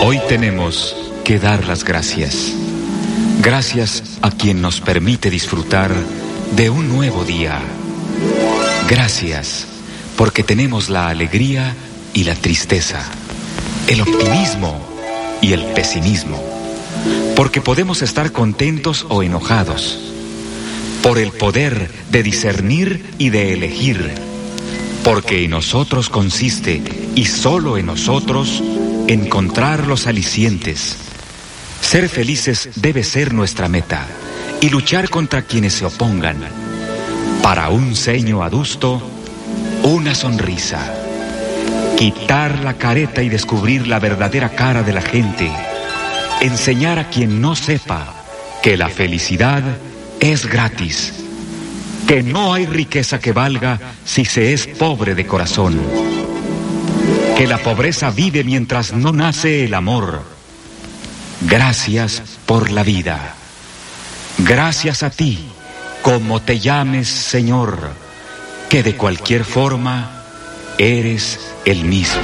Hoy tenemos que dar las gracias. Gracias a quien nos permite disfrutar de un nuevo día. Gracias porque tenemos la alegría y la tristeza, el optimismo y el pesimismo, porque podemos estar contentos o enojados, por el poder de discernir y de elegir, porque en nosotros consiste, y solo en nosotros, encontrar los alicientes. Ser felices debe ser nuestra meta, y luchar contra quienes se opongan. Para un ceño adusto, una sonrisa. Quitar la careta y descubrir la verdadera cara de la gente. Enseñar a quien no sepa que la felicidad es gratis. Que no hay riqueza que valga si se es pobre de corazón. Que la pobreza vive mientras no nace el amor. Gracias por la vida. Gracias a ti, como te llames, Señor, que de cualquier forma eres el mismo.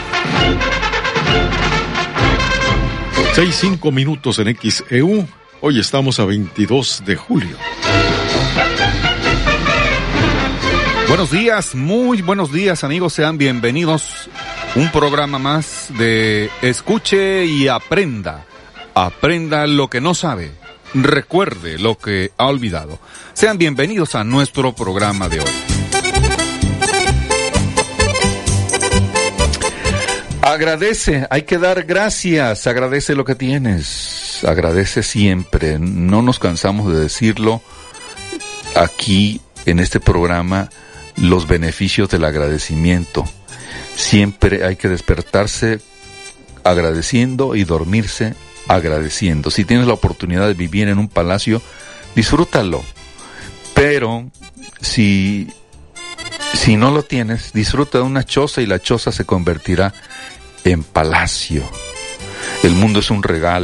6:05 minutos en XEU. Hoy estamos a 22 de julio. Buenos días, muy buenos días, amigos, sean bienvenidos. Un programa más de Escuche y Aprenda. Aprenda lo que no sabe, recuerde lo que ha olvidado. Sean bienvenidos a nuestro programa de hoy. Agradece, hay que dar gracias, agradece lo que tienes, agradece siempre, no nos cansamos de decirlo aquí en este programa, los beneficios del agradecimiento. Siempre hay que despertarse agradeciendo y dormirse agradeciendo. Si tienes la oportunidad de vivir en un palacio, disfrútalo, pero si no lo tienes, disfruta de una choza y la choza se convertirá en palacio. El mundo es un regalo.